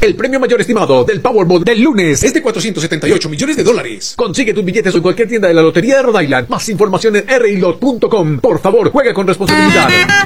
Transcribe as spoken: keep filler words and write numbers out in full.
El premio mayor estimado del Powerball del lunes es de cuatrocientos setenta y ocho millones de dólares. Consigue tus billetes en cualquier tienda de la Lotería de Rhode Island. Más información en r i lot punto com. Por favor, juega con responsabilidad.